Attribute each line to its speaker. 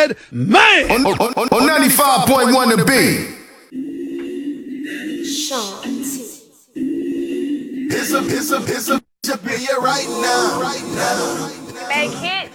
Speaker 1: said, man.
Speaker 2: On 95.1 The Beat.
Speaker 3: Sean T.
Speaker 4: It's a right now.
Speaker 3: Make hits.